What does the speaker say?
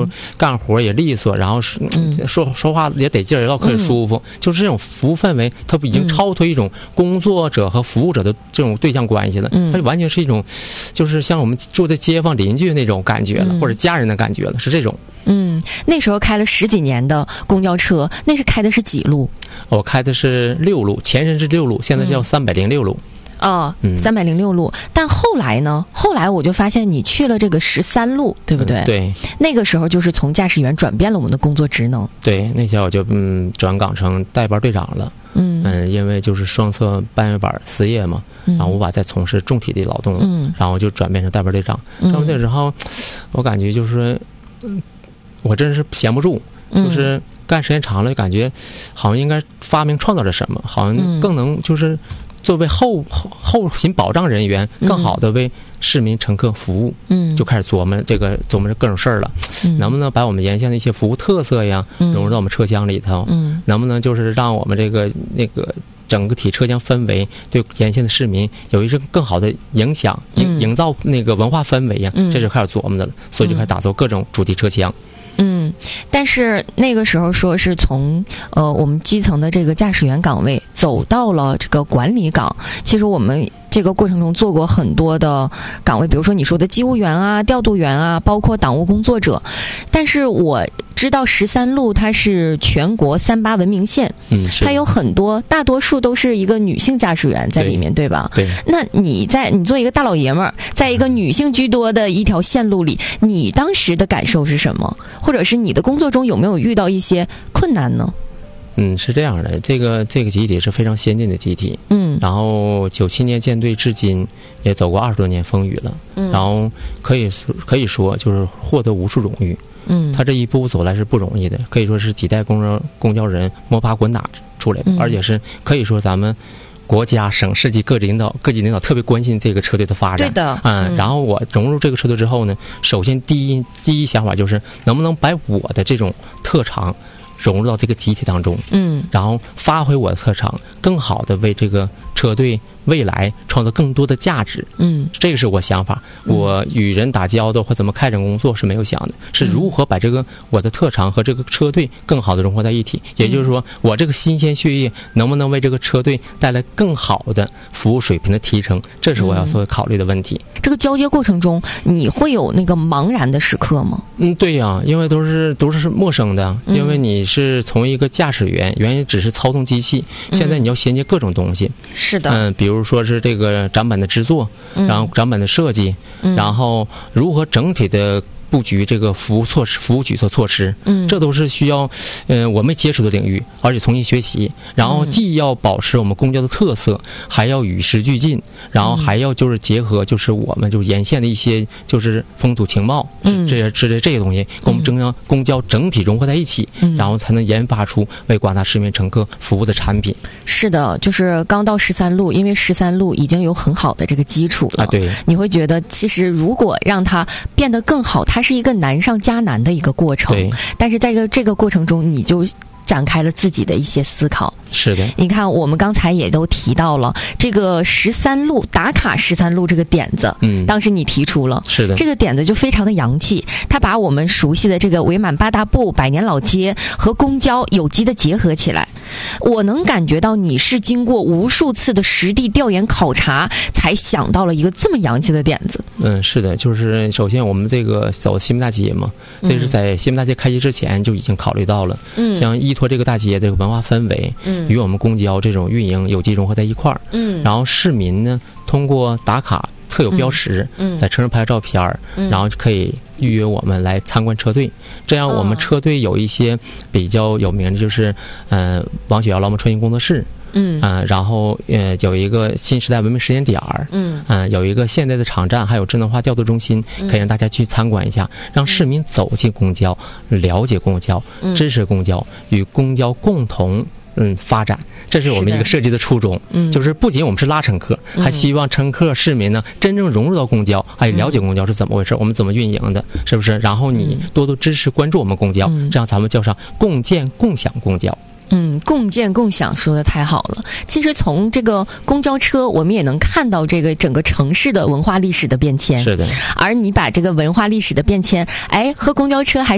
后干活也利索，然后说话也得劲儿，唠嗑也舒服，就是这种服务氛围，它已经超脱一种工作者和服务者的这种对象关系了，它就完全是一种，就是像我们住的街坊邻居那种感觉了，或者家人的感觉了，是这种。 那时候开了10几年的公交车，那是开的是几路？ 我开的是6路，前身是6路，现在叫306路。 306路。但后来呢？后来我就发现你去了这个13路，对不对？ 对。 那个时候就是从驾驶员转变了我们的工作职能。 对，那下我就转岗成带班队长了。因为就是双侧半月板撕裂嘛，然后无法再从事重体力劳动了，然后就转变成带班队长。转班队之后，我感觉就是我真是闲不住，就是干时间长了，感觉好像应该发明创造着什么，好像更能就是作为后勤保障人员，更好的为市民乘客服务。就开始琢磨各种事儿了，能不能把我们沿线的一些服务特色呀融入到我们车厢里头？能不能就是让我们那个整个体车厢氛围对沿线的市民有一个更好的影响，营造那个文化氛围呀？这就开始琢磨的了，所以就开始打造各种主题车厢。 但是那个时候说是从我们基层的这个驾驶员岗位走到了这个管理岗，其实我们这个过程中做过很多的岗位，比如说你说的机务员啊、调度员啊，包括党务工作者。但是我知道13路它是全国38文明线，它有很多，大多数都是一个女性驾驶员在里面，对吧？ 对。 那你做一个大老爷们儿，在一个女性居多的一条线路里，你当时的感受是什么？或者是你的工作中有没有遇到一些困难呢？ 是这样的，这个集体是非常先进的集体，然后97年建队至今也走过20多年风雨了，然后可以说就是获得无数荣誉，他这一步走来是不容易的，可以说是几代公交人摸爬滚打出来的，而且是可以说咱们国家、省市级各级领导特别关心这个车队的发展。 对的。 然后我融入这个车队之后呢，首先第一想法就是能不能把我的这种特长融入到这个集体当中，然后发挥我的特长，更好的为这个车队未来创造更多的价值。这个是我想法。我与人打交道或怎么开展工作是没有想的，是如何把这个我的特长和这个车队更好的融合在一起。也就是说，我这个新鲜血液能不能为这个车队带来更好的服务水平的提升，这是我要所考虑的问题。 这个交接过程中，你会有那个茫然的时刻吗？ 对呀，因为都是陌生的，因为你是从一个驾驶员，原来只是操纵机器，现在你要衔接各种东西。 是的。 比如说是这个展板的制作，然后展板的设计，然后如何整体的布局这个服务举措措施，这都是需要我没接触的领域，而且重新学习。然后既要保持我们公交的特色，还要与时俱进，然后还要就是结合就是我们就是沿线的一些就是风土情貌，这些东西跟我们公交整体融合在一起，然后才能研发出为广大市民乘客服务的产品。 是的，就是刚到13路，因为13路已经有很好的这个基础了。 对。 你会觉得其实如果让它变得更好，它是一个难上加难的一个过程。 对。 但是在这个过程中，你就展开了自己的一些思考。 是的。 你看我们刚才也都提到了这个13路打卡13路这个点子，当时你提出了。 是的。 这个点子就非常的洋气，它把我们熟悉的这个伪满八大步、百年老街和公交有机的结合起来。我能感觉到你是经过无数次的实地调研考察才想到了一个这么洋气的点子。 是的，就是首先我们这个走西门大街嘛，这是在西门大街开业之前就已经考虑到了，像依托这个大街这个文化氛围，与我们公交这种运营有机融合在一块儿。然后市民呢通过打卡特有标识，在车上拍照片，然后可以预约我们来参观车队。这样我们车队有一些比较有名的就是王雪瑶劳模创新工作室，然后有一个新时代文明实验点儿，有一个现代的场站，还有智能化调度中心，可以让大家去参观一下，让市民走进公交，了解公交，支持公交，与公交共同发展。这是我们一个设计的初衷，就是不仅我们是拉乘客，还希望乘客市民呢真正融入到公交，还了解公交是怎么回事，我们怎么运营的，是不是？然后你多多支持关注我们公交，这样咱们叫上共建共享公交。 共建共享说的太好了。其实从这个公交车，我们也能看到这个整个城市的文化历史的变迁。 是的。 而你把这个文化历史的变迁，和公交车还